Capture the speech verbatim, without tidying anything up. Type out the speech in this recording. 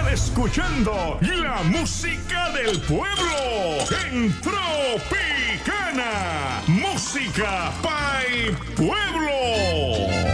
Está escuchando la música del pueblo en Tropicana. Música Pay Pueblo.